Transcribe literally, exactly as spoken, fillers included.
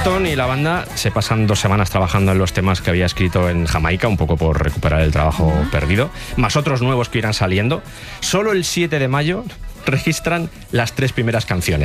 Elton y la banda se pasan dos semanas trabajando en los temas que había escrito en Jamaica, un poco por recuperar el trabajo uh-huh. perdido, más otros nuevos que irán saliendo. Solo el siete de mayo registran las tres primeras canciones.